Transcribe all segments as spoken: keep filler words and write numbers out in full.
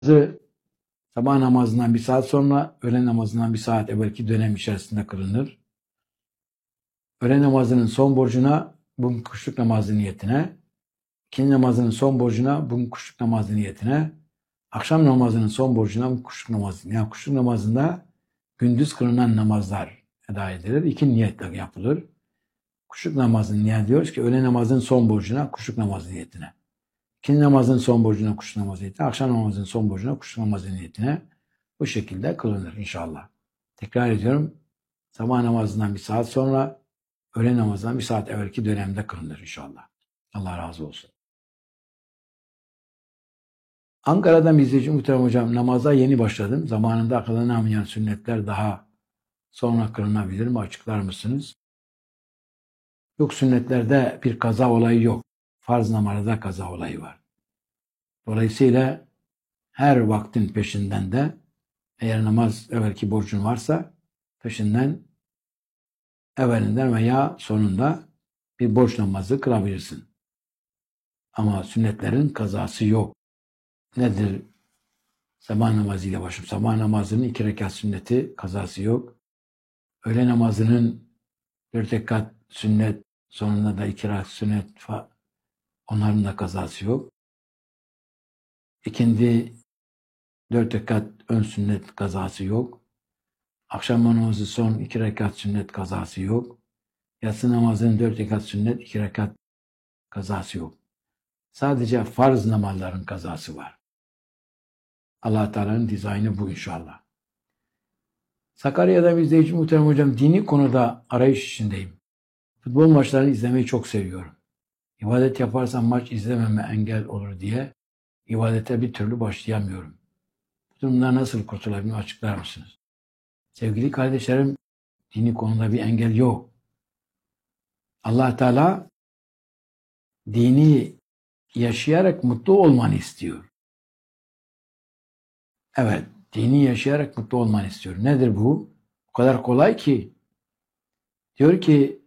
namazı sabah namazından bir saat sonra, öğle namazından bir saat evvelki dönem içerisinde kılınır. Öğle namazının son borcuna, bugün kuşluk namazı niyetine, ikindi namazının son borcuna, bugün kuşluk namazı niyetine, akşam namazının son borcuna, bugün kuşluk namazı. Yani kuşluk namazında gündüz kılınan namazlar eda edilir. İki niyetle yapılır. Kuşluk namazını niyet diyoruz ki öğle namazının son borcuna, kuşluk namazı niyetine. İkindi namazının son borcuna kuşluk namazı niyetine, akşam namazının son borcuna kuşluk namazı niyetine bu şekilde kılınır inşallah. Tekrar ediyorum. Sabah namazından bir saat sonra, öğle namazından bir saat evvelki dönemde kılınır inşallah. Allah razı olsun. Ankara'dan bir izleyici muhterem hocam, namaza yeni başladım. Zamanında kılınamayan sünnetler daha sonra kılınabilir mi? Açıklar mısınız? Yok, sünnetlerde bir kaza olayı yok. Farz namazda kaza olayı var. Dolayısıyla her vaktin peşinden de eğer namaz evvelki borcun varsa peşinden evvelinden veya sonunda bir borç namazı kılabilirsin. Ama sünnetlerin kazası yok. Nedir? Sabah namazıyla başlayıp sabah namazının iki rekat sünneti kazası yok. Öğle namazının dört rekat sünnet sonunda da iki rekat sünnet onların da kazası yok. İkindi dört rekat ön sünnet kazası yok. Akşam namazı son iki rekat sünnet kazası yok. Yatsı namazının dört rekat sünnet, iki rekat kazası yok. Sadece farz namazların kazası var. Allah Teala'nın dizaynı bu inşallah. Sakarya'da bir izleyici muhterem hocam, dini konuda arayış içindeyim. Futbol maçlarını izlemeyi çok seviyorum. İbadet yaparsam maç izlememe engel olur diye ibadete bir türlü başlayamıyorum. Bu durumda nasıl kurtulabilirim, açıklar mısınız? Sevgili kardeşlerim, dini konuda bir engel yok. Allah Teala dini yaşayarak mutlu olmanı istiyor. Evet, dini yaşayarak mutlu olmanı istiyor. Nedir bu? O kadar kolay ki. Diyor ki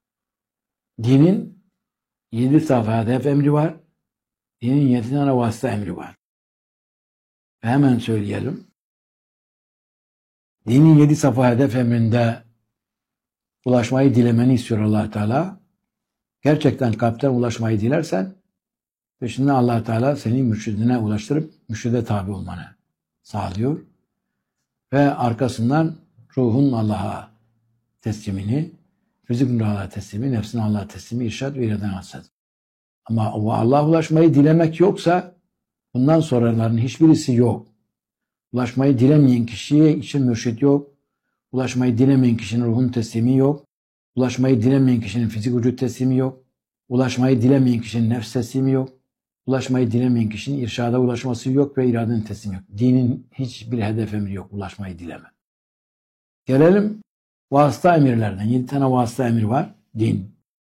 dinin yedi safa hedef emri var. Dinin yedi tane vasıta emri var. Ve hemen söyleyelim. Dinin yedi safa hedef emrinde ulaşmayı dilemeni istiyor Allah Teala. Gerçekten kalpten ulaşmayı dilersen peşinden Allah Teala seni mürşidine ulaştırıp mürşide tabi olmanı sağlıyor. Ve arkasından ruhun Allah'a teslimini, rızkın Allah'a teslimi, nefsin Allah'a teslimi, irşad ve irade hasret. Ama Allah'a ulaşmayı dilemek yoksa bundan sonraların hiçbirisi yok. Ulaşmayı dilemeyen kişiye için mürşit yok. Ulaşmayı dilemeyen kişinin ruhun teslimi yok. Ulaşmayı dilemeyen kişinin fizik vücut teslimi yok. Ulaşmayı dilemeyen kişinin nefs teslimi yok. Ulaşmayı dilemeyen kişinin irşada ulaşması yok ve iradenin teslimi yok. Dinin hiçbir hedef emri yok. Ulaşmayı dileme. Gelelim vasıta emirlerden. Yedi tane vasıta emri var. Din.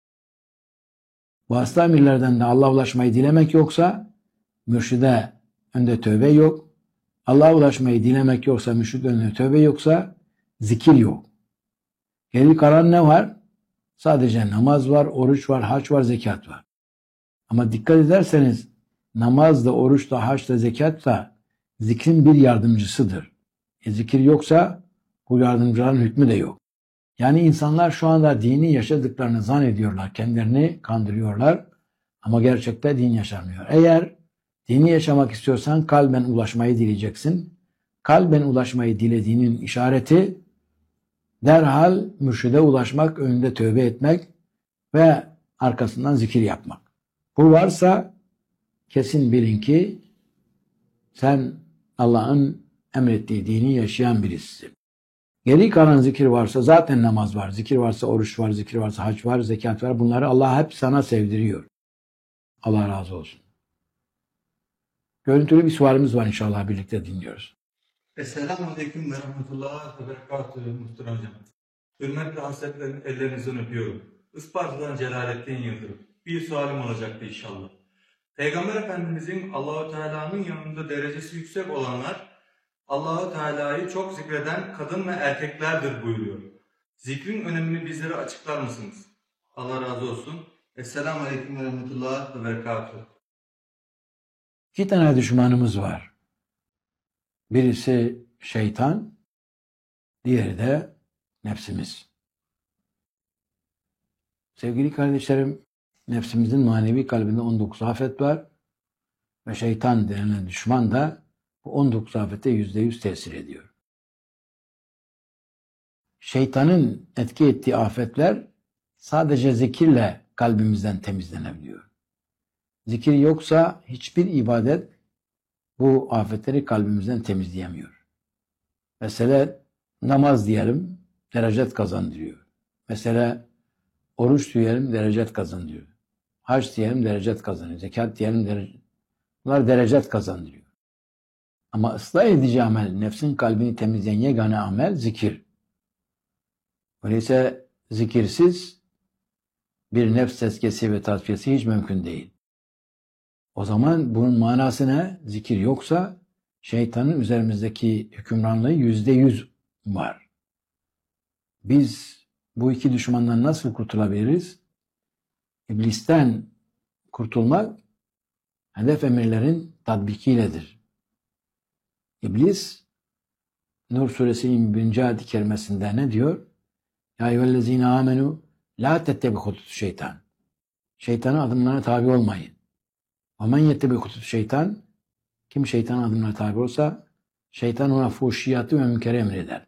Vasıta emirlerden de Allah'a ulaşmayı dilemek yoksa mürşide önde tövbe yok. Allah'a ulaşmayı dilemek yoksa, mürşid önünde tövbe yoksa zikir yok. Geri kalan ne var? Sadece namaz var, oruç var, hac var, zekat var. Ama dikkat ederseniz namaz da, oruç da, hac da, zekat da zikrin bir yardımcısıdır. E, zikir yoksa bu yardımcıların hükmü de yok. Yani insanlar şu anda dini yaşadıklarını zannediyorlar, kendilerini kandırıyorlar ama gerçekte din yaşanmıyor. Eğer dini yaşamak istiyorsan kalben ulaşmayı dileyeceksin. Kalben ulaşmayı dilediğinin işareti derhal mürşide ulaşmak, önünde tövbe etmek ve arkasından zikir yapmak. Bu varsa kesin bilin ki sen Allah'ın emrettiği dini yaşayan birisisin. Geri kalan zikir varsa zaten namaz var, zikir varsa oruç var, zikir varsa hac var, zekat var. Bunları Allah hep sana sevdiriyor. Allah razı olsun. Görüntülü bir sualimiz var, inşallah birlikte dinliyoruz. Esselamu Aleyküm ve Rahmetullah ve Berekatuhu muhterem hocam. Hürmetli hasretlerin ellerinizden öpüyorum. Isparta'dan Celalettin Yıldırım. Bir sualim olacaktı inşallah. Peygamber Efendimizin Allahu Teala'nın yanında derecesi yüksek olanlar Allahu Teala'yı çok zikreden kadın ve erkeklerdir buyuruyor. Zikrin önemini bizlere açıklar mısınız? Allah razı olsun. Esselamu Aleyküm ve Rahmetullah ve Berekatuhu. İki tane düşmanımız var. Birisi şeytan, diğeri de nefsimiz. Sevgili kardeşlerim, nefsimizin manevi kalbinde on dokuz afet var ve şeytan denilen düşman da bu on dokuz afete yüzde yüz tesir ediyor. Şeytanın etki ettiği afetler sadece zikirle kalbimizden temizlenebiliyor. Zikir yoksa hiçbir ibadet bu afetleri kalbimizden temizleyemiyor. Mesela namaz diyelim, derecet kazandırıyor. Mesela oruç diyelim, derecet kazandırıyor. Hac diyelim, derecet kazanıyor. Zekat diyelim, derecet. Bunlar derecet kazandırıyor. Ama ıslah edici amel, nefsin kalbini temizleyen yegane amel zikir. Öyleyse zikirsiz bir nefs tezkiyesi ve tasfiyesi hiç mümkün değil. O zaman bunun manası ne? Zikir yoksa şeytanın üzerimizdeki hükümranlığı yüzde yüz var. Biz bu iki düşmandan nasıl kurtulabiliriz? İblisten kurtulmak hedef emirlerin tatbikiyledir. İblis Nur suresi yirmi birinci ayet-i kerimesinde ne diyor? Ya eyyühellezine amenu la tettebi hutut şeytan. Şeytanın adımlarına tabi olmayın. Ve men yettebi hutut şeytan, kim şeytanın adımlarına tabi olsa şeytan ona fuhşiyatı ve münkeri emreder.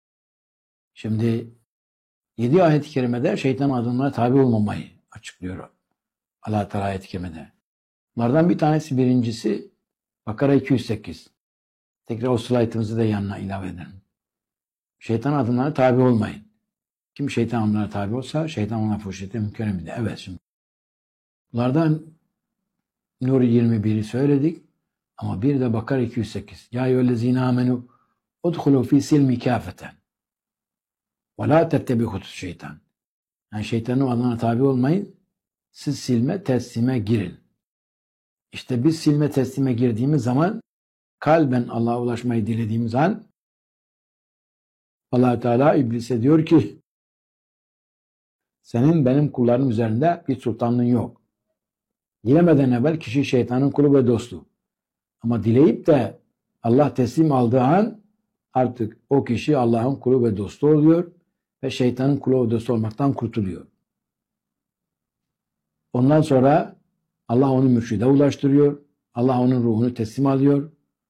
Şimdi yedi ayet-i kerimede şeytanın adımlarına tabi olmamayı açıklıyor Allah Teala ayet-i kerimede. Bunlardan bir tanesi, birincisi Bakara iki yüz sekiz. Tekrar o slaytımızı da yanına ilave edelim. Şeytan adımlarına tabi olmayın. Kim şeytan adımlarına tabi olsa şeytan ona fuhşiyatı ve münkeri emreder. Evet şimdi. Bunlardan Nur yirmi biri söyledik. Ama bir de Bakara iki yüz sekiz. Ya eyyühellezine amenu udhulu fi silmi kâfeten ve la tettebi hutut şeytan. Yani şeytanın adına tabi olmayın. Siz silme teslime girin. İşte biz silme teslime girdiğimiz zaman, kalben Allah'a ulaşmayı dilediğimiz an Allah Teala iblise diyor ki senin benim kullarım üzerinde bir sultanlığın yok. Dilemeden evvel kişi şeytanın kulu ve dostu. Ama dileyip de Allah teslim aldığı an artık o kişi Allah'ın kulu ve dostu oluyor ve şeytanın kulu ve dostu olmaktan kurtuluyor. Ondan sonra Allah onu mürşide ulaştırıyor. Allah onun ruhunu teslim alıyor.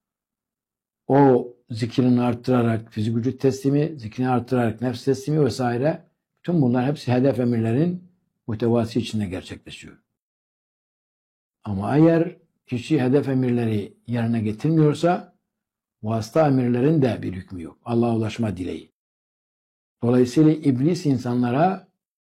O zikrini arttırarak fizik vücut teslimi, zikrini arttırarak nefs teslimi vesaire, bütün bunlar hepsi hedef emirlerin muhtevası içinde gerçekleşiyor. Ama eğer kişi hedef emirleri yerine getirmiyorsa vasıta emirlerin de bir hükmü yok. Allah'a ulaşma dileği. Dolayısıyla iblis insanlara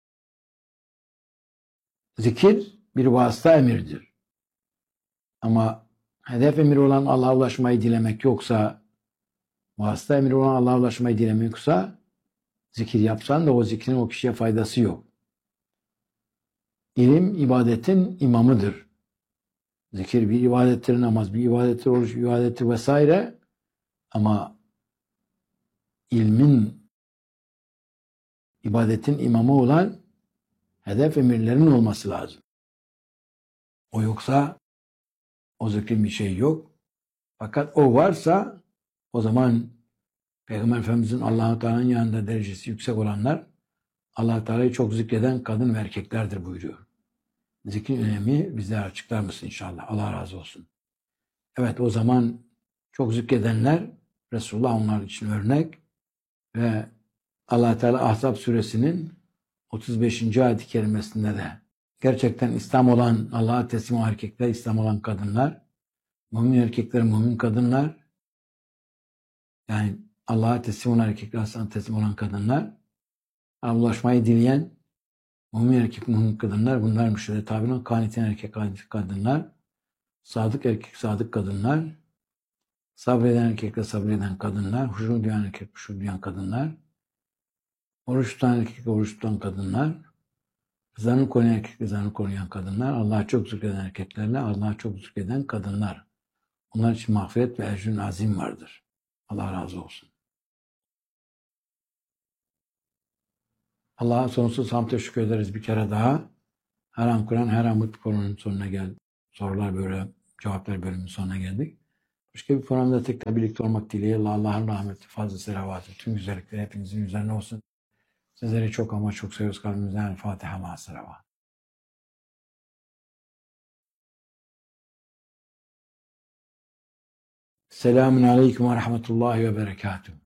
zikir bir vasıta emirdir. Ama hedef emiri olan Allah'a ulaşmayı dilemek yoksa, vasıta emiri olan Allah'a ulaşmayı dilemek yoksa, zikir yapsan da o zikrin o kişiye faydası yok. İlim ibadetin imamıdır. Zikir bir ibadettir, namaz bir ibadettir, oruç bir ibadettir vesaire. Ama ilmin, ibadetin imamı olan hedef emirlerin olması lazım. O yoksa o zikrin bir şey yok. Fakat o varsa o zaman Peygamber Efendimiz'in Allah-u Teala'nın yanında derecesi yüksek olanlar Allah-u Teala'yı çok zikreden kadın ve erkeklerdir buyuruyor. Zikrin önemi bize açıklar mısın inşallah? Allah razı olsun. Evet, o zaman çok zikredenler Resulullah onlar için örnek ve Allah Teala Ahzab suresinin otuz beşinci ayet-i kerimesinde de gerçekten İslam olan, Allah'a teslim olan erkekler, İslam olan kadınlar, mümin erkekler, mümin kadınlar, yani Allah'a teslim olan erkekler, Allah'a teslim olan kadınlar, Allah'a ulaşmayı dileyen mümin erkek, mümin kadınlar, bunlar müşride tabi olan kanitin erkek, kanitin kadınlar, sadık erkek, sadık kadınlar, sabreden erkekler, sabreden kadınlar, huşu duyan erkek, huşu duyan kadınlar, oruç tutan erkek, oruç tutan kadınlar, rızanı koruyan erkek, rızanı koruyan kadınlar, Allah'a çok zikreden erkeklerle Allah'a çok zikreden kadınlar. Onlar için mağfiret ve ecrün azim vardır. Allah razı olsun. Allah'a sonsuz hamd teşekkür ederiz bir kere daha. Her an Kur'an, her an mutlu konunun sonuna geldik. Sorular böyle, cevaplar bölümünün sonuna geldik. Başka bir programda tekrar birlikte olmak dileğiyle Allah'ın rahmeti, fazla selavatı, tüm güzellikler hepinizin üzerine olsun. Sizleri çok ama çok seviyoruz kalbimizden. Fatiha ma selavat. Selamun aleyküm ve rahmetullahi ve berekatuhu.